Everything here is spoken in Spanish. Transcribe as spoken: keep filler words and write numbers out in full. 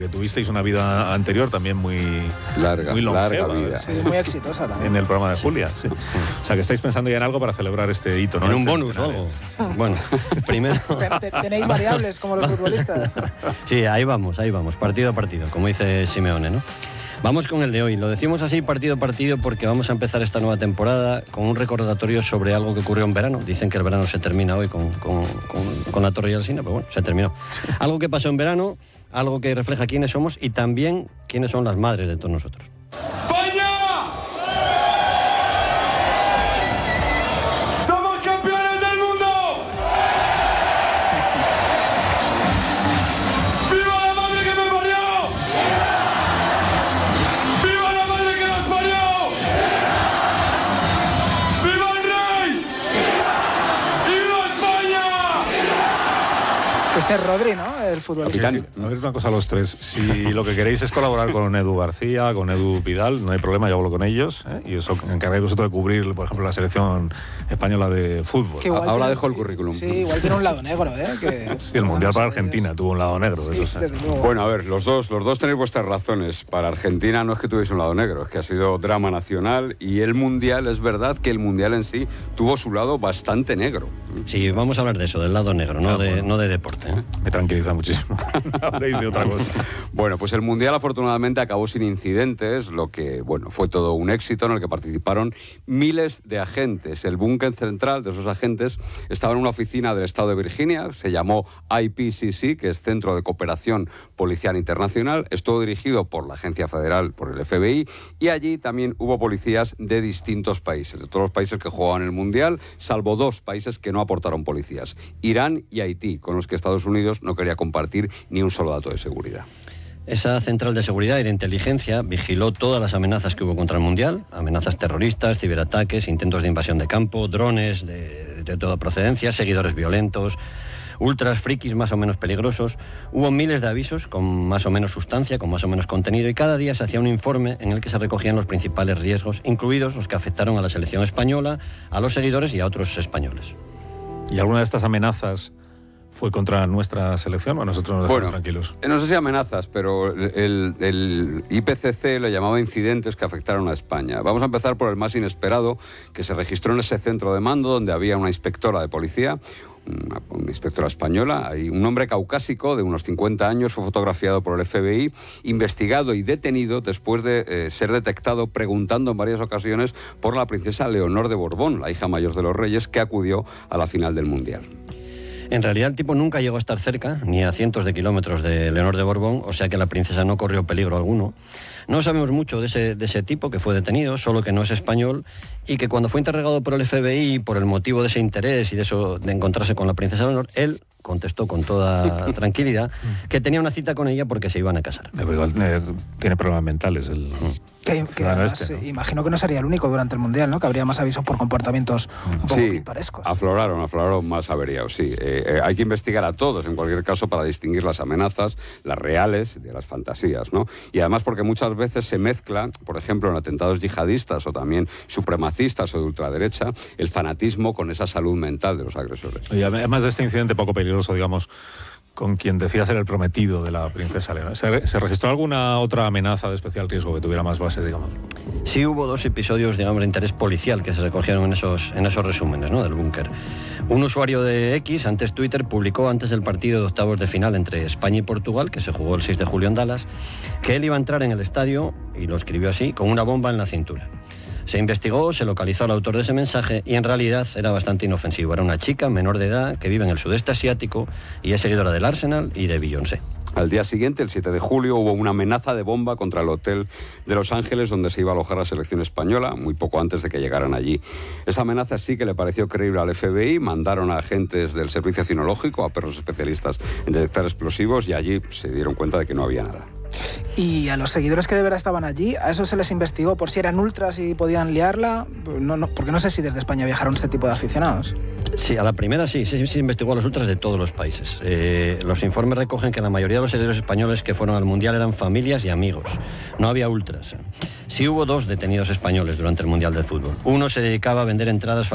Que tuvisteis una vida anterior también muy larga, muy longeva, larga vida. Sí, muy exitosa también. En el programa de Julia, sí. O sea, que estáis pensando ya en algo para celebrar este hito, ¿no? En un bonus o algo. Bueno, primero... Tenéis variables como los futbolistas. Sí, ahí vamos, ahí vamos, partido a partido, como dice Simeone, ¿no? Vamos con el de hoy. Lo decimos así, partido a partido, porque vamos a empezar esta nueva temporada con un recordatorio sobre algo que ocurrió en verano. Dicen que el verano se termina hoy con, con, con, con la Torre y el Alsina, pero bueno, se terminó. Algo que pasó en verano, algo que refleja quiénes somos y también quiénes son las madres de todos nosotros. ¡España! ¡Somos campeones del mundo! ¡Viva la madre que me parió! ¡Viva la madre que nos parió! ¡Viva el rey! ¡Viva España! Este es Rodri, ¿no? El futbolista. Sí, sí. A ver, una cosa a los tres. Si lo que queréis es colaborar con Edu García, con Edu Pidal, no hay problema, yo hablo con ellos, ¿eh? Y os encargáis vosotros de cubrir, por ejemplo, la selección española de fútbol. Ahora tiene, dejo el currículum. Sí, igual tiene un lado negro, ¿eh? Que, sí, el Mundial para Argentina tuvo un lado negro. Sí, eso desde luego. Bueno, a ver, los dos, los dos tenéis vuestras razones. Para Argentina no es que tuviese un lado negro, es que ha sido drama nacional y el Mundial, es verdad que el Mundial en sí tuvo su lado bastante negro. Sí, vamos a hablar de eso, del lado negro, no, Ah, de, bueno. no de deporte, ¿eh? Me tranquiliza muchísimo. Habréis de otra cosa. Bueno, pues el Mundial afortunadamente acabó sin incidentes, lo que, bueno, fue todo un éxito en el que participaron miles de agentes. El búnker central de esos agentes estaba en una oficina del estado de Virginia, se llamó I P C C, que es Centro de Cooperación Policial Internacional, estuvo dirigido por la Agencia Federal, por el F B I, y allí también hubo policías de distintos países, de todos los países que jugaban el Mundial, salvo dos países que no aportaron policías, Irán y Haití, con los que Estados Unidos no quería compartir ni un solo dato de seguridad. Esa central de seguridad y de inteligencia vigiló todas las amenazas que hubo contra el Mundial, amenazas terroristas, ciberataques, intentos de invasión de campo, drones de, de toda procedencia, seguidores violentos, ultras frikis más o menos peligrosos. Hubo miles de avisos con más o menos sustancia, con más o menos contenido, y cada día se hacía un informe en el que se recogían los principales riesgos, incluidos los que afectaron a la selección española, a los seguidores y a otros españoles. ¿Y alguna de estas amenazas fue contra nuestra selección o nosotros nos dejamos bueno, tranquilos? No sé si amenazas, pero el, el I P C C le llamaba incidentes que afectaron a España. Vamos a empezar por el más inesperado, que se registró en ese centro de mando donde había una inspectora de policía, una, una inspectora española, y un hombre caucásico de unos cincuenta años fue fotografiado por el F B I, investigado y detenido después de eh, ser detectado preguntando en varias ocasiones por la princesa Leonor de Borbón, la hija mayor de los reyes, que acudió a la final del Mundial. En realidad el tipo nunca llegó a estar cerca, ni a cientos de kilómetros de Leonor de Borbón, o sea que la princesa no corrió peligro alguno. No sabemos mucho de ese, de ese tipo que fue detenido, solo que no es español, y que cuando fue interrogado por el F B I por el motivo de ese interés y de eso de encontrarse con la princesa Leonor, él contestó con toda tranquilidad que tenía una cita con ella porque se iban a casar. Pero igual eh, tiene problemas mentales el... Que, que además, este, ¿no? Imagino que no sería el único durante el Mundial, ¿no? Que habría más avisos por comportamientos un poco sí, pintorescos. afloraron, afloraron más averiados, sí. Eh, eh, hay que investigar a todos, en cualquier caso, para distinguir las amenazas, las reales, de las fantasías, ¿no? Y además porque muchas veces se mezcla, por ejemplo, en atentados yihadistas o también supremacistas o de ultraderecha, el fanatismo con esa salud mental de los agresores. Y además de este incidente poco peligroso, digamos, con quien decía ser el prometido de la princesa Leonor, ¿se, ¿se registró alguna otra amenaza de especial riesgo que tuviera más base, digamos? Sí hubo dos episodios, digamos, de interés policial que se recogieron en esos, en esos resúmenes, ¿no?, del búnker. Un usuario de X, antes Twitter, publicó antes del partido de octavos de final entre España y Portugal, que se jugó el seis de julio en Dallas, que él iba a entrar en el estadio, y lo escribió así, con una bomba en la cintura. Se investigó, se localizó al autor de ese mensaje y en realidad era bastante inofensivo. Era una chica menor de edad que vive en el sudeste asiático y es seguidora del Arsenal y de Beyoncé. Al día siguiente, el siete de julio, hubo una amenaza de bomba contra el hotel de Los Ángeles donde se iba a alojar la selección española, muy poco antes de que llegaran allí. Esa amenaza sí que le pareció creíble al F B I, mandaron a agentes del servicio cinológico, a perros especialistas en detectar explosivos, y allí se dieron cuenta de que no había nada. Y a los seguidores que de verdad estaban allí, ¿a eso se les investigó por si eran ultras y podían liarla? No, no, porque no sé si desde España viajaron este tipo de aficionados. Sí, a la primera sí, sí, sí se investigó a los ultras de todos los países. Eh, los informes recogen que la mayoría de los seguidores españoles que fueron al Mundial eran familias y amigos. No había ultras. Sí hubo dos detenidos españoles durante el Mundial de Fútbol. Uno se dedicaba a vender entradas